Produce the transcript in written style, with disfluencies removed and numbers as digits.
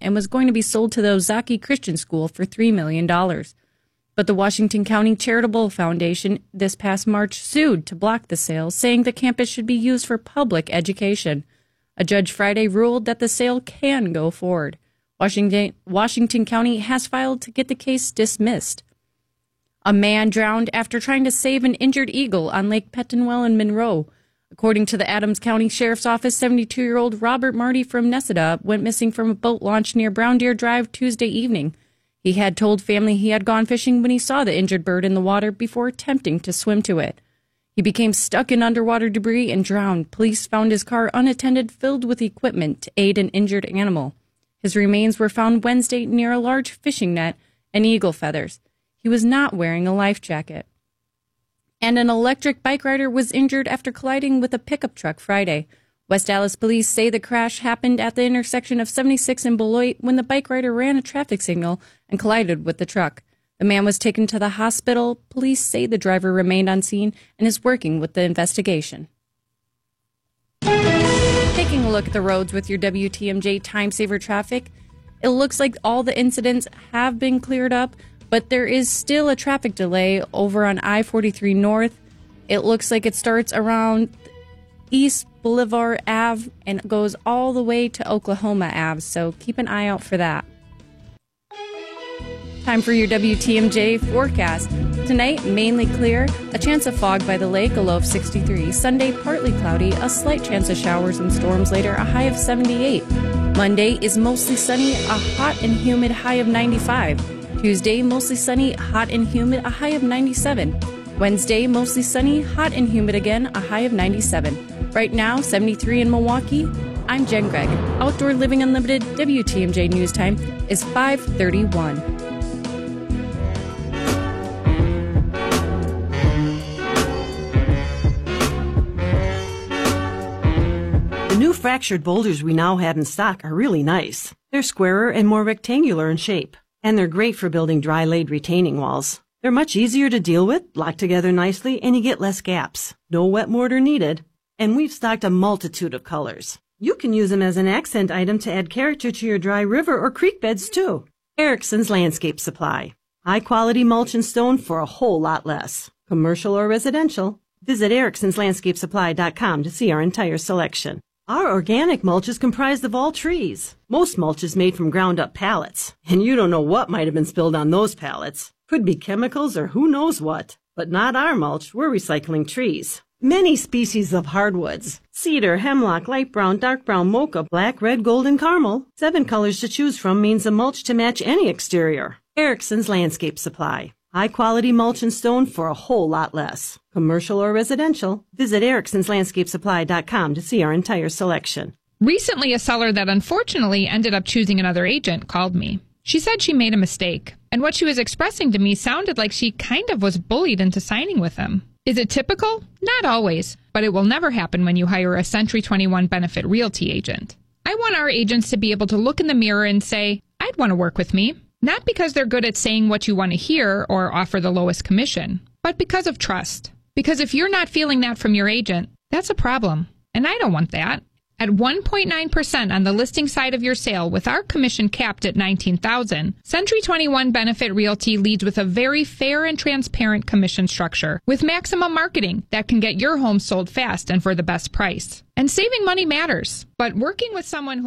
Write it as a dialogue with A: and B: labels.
A: and was going to be sold to the Ozaki Christian School for $3 million. But the Washington County Charitable Foundation this past March sued to block the sale, saying the campus should be used for public education. A judge Friday ruled that the sale can go forward. Washington County has filed to get the case dismissed. A man drowned after trying to save an injured eagle on Lake Petenwell in Monroe. According to the Adams County Sheriff's Office, 72-year-old Robert Marty from Nessida went missing from a boat launch near Brown Deer Drive Tuesday evening. He had told family he had gone fishing when he saw the injured bird in the water before attempting to swim to it. He became stuck in underwater debris and drowned. Police found his car unattended, filled with equipment to aid an injured animal. His remains were found Wednesday near a large fishing net and eagle feathers. He was not wearing a life jacket. And an electric bike rider was injured after colliding with a pickup truck Friday. West Allis police say the crash happened at the intersection of 76 and Beloit when the bike rider ran a traffic signal and collided with the truck. The man was taken to the hospital. Police say the driver remained on scene and is working with the investigation. Taking a look at the roads with your WTMJ Time Saver traffic, it looks like all the incidents have been cleared up, but there is still a traffic delay over on I-43 North. It looks like it starts around East Boulevard Ave and goes all the way to Oklahoma Ave, so keep an eye out for that. Time for your WTMJ forecast. Tonight, mainly clear, a chance of fog by the lake, a low of 63. Sunday, partly cloudy, a slight chance of showers and storms later, a high of 78. Monday is mostly sunny, a hot and humid high of 95. Tuesday, mostly sunny, hot and humid, a high of 97. Wednesday, mostly sunny, hot and humid again, a high of 97. Right now, 73 in Milwaukee. I'm Jen Gregg. Outdoor Living Unlimited WTMJ News Time is 5:31.
B: The new fractured boulders we now have in stock are really nice. They're squarer and more rectangular in shape, and they're great for building dry-laid retaining walls. They're much easier to deal with, lock together nicely, and you get less gaps. No wet mortar needed. And we've stocked a multitude of colors. You can use them as an accent item to add character to your dry river or creek beds, too. Erickson's Landscape Supply. High-quality mulch and stone for a whole lot less. Commercial or residential. Visit ericksonslandscapesupply.com to see our entire selection. Our organic mulch is comprised of all trees. Most mulch is made from ground-up pallets, and you don't know what might have been spilled on those pallets. Could be chemicals or who knows what. But not our mulch. We're recycling trees. Many species of hardwoods. Cedar, hemlock, light brown, dark brown, mocha, black, red, gold, and caramel. 7 colors to choose from means a mulch to match any exterior. Erickson's Landscape Supply. High-quality mulch and stone for a whole lot less. Commercial or residential. Visit ericksonslandscapesupply.com to see our entire selection.
C: Recently, a seller that unfortunately ended up choosing another agent called me. She said she made a mistake, and what she was expressing to me sounded like she kind of was bullied into signing with him. Is it typical? Not always, but it will never happen when you hire a Century 21 Benefit Realty agent. I want our agents to be able to look in the mirror and say, I'd want to work with me. Not because they're good at saying what you want to hear or offer the lowest commission, but because of trust. Because if you're not feeling that from your agent, that's a problem. And I don't want that. At 1.9% on the listing side of your sale with our commission capped at $19,000, Century 21 Benefit Realty leads with a very fair and transparent commission structure with maximum marketing that can get your home sold fast and for the best price. And saving money matters, but working with someone who